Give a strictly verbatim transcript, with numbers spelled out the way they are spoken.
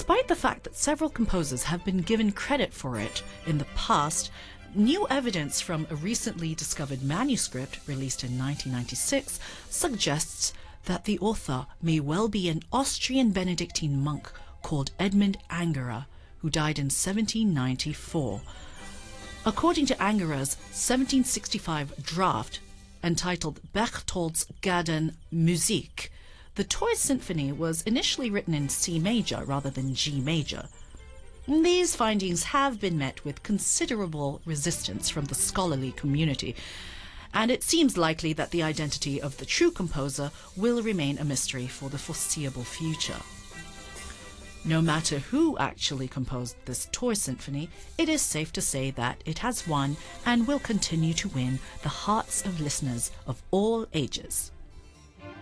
Despite the fact that several composers have been given credit for it in the past, new evidence from a recently discovered manuscript released in nineteen ninety-six suggests that the author may well be an Austrian Benedictine monk called Edmund Angerer, who died in seventeen ninety-four. According to Angerer's seventeen sixty-five draft, entitled Berchtoldsgaden Musik, the Toy Symphony was initially written in C major rather than G major. These findings have been met with considerable resistance from the scholarly community, and it seems likely that the identity of the true composer will remain a mystery for the foreseeable future. No matter who actually composed this Toy Symphony, it is safe to say that it has won and will continue to win the hearts of listeners of all ages.